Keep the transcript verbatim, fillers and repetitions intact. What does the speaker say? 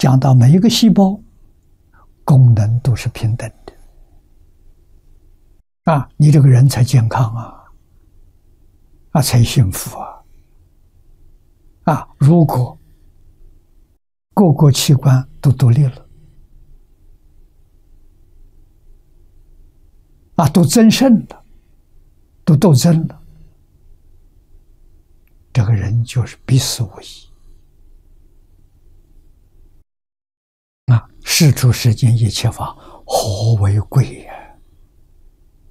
讲到每一个细胞功能都是平等的啊，你这个人才健康啊，啊才幸福啊。啊，如果各个器官都独立了，啊，都增胜了，都斗争了，这个人就是必死无疑。啊，世出世间一切法，何为贵呀？